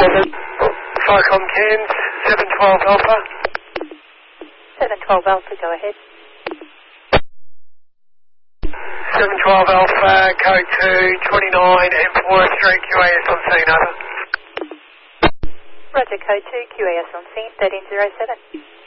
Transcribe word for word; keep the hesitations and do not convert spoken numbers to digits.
Farcom Cairns, seven twelve Alpha. seven twelve Alpha, go ahead. seven twelve Alpha, code two, twenty-nine M four three Q A S on scene, over. Roger, code two, Q A S on scene, thirteen zero seven.